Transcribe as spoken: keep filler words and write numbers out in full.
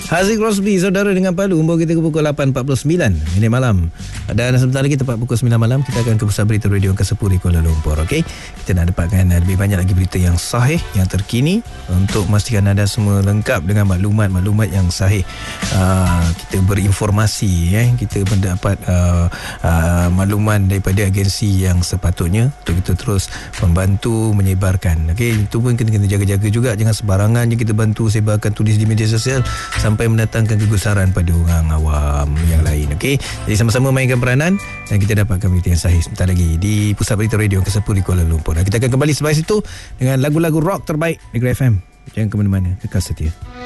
Haziq Rosby, saudara dengan Palu, umur kita ke pukul lapan empat puluh sembilan minit malam. Dan sebentar lagi tepat pukul sembilan malam kita akan ke pusat berita radio ke sepuluh di Kuala Lumpur. Okey, kita nak dapatkan lebih banyak lagi berita yang sahih, yang terkini untuk memastikan anda semua lengkap dengan maklumat-maklumat yang sahih. Uh, kita berinformasi, eh kita mendapat uh, uh, makluman daripada agensi yang sepatutnya untuk kita terus membantu menyebarkan. Okey, itu pun kena kena jaga-jaga juga, jangan sembarangan je kita bantu sebarkan, tulis di media sosial sampai mendatangkan kegusaran pada orang awam yang lain. Okey, jadi sama-sama mainkan peranan dan kita dapatkan berita yang sahih sebentar lagi di Pusat Berita Radio ke sepuluh di Kuala Lumpur. Dan kita akan kembali selepas itu dengan lagu-lagu rock terbaik Negeri F M. Jangan ke mana-mana, kekal setia.